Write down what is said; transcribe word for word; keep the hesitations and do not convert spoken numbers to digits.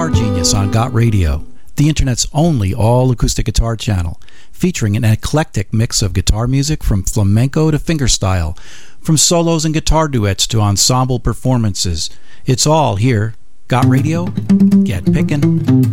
Guitar Genius on Got Radio, the internet's only all-acoustic guitar channel, featuring an eclectic mix of guitar music from flamenco to fingerstyle, from solos and guitar duets to ensemble performances. It's all here. Got Radio? Get pickin'.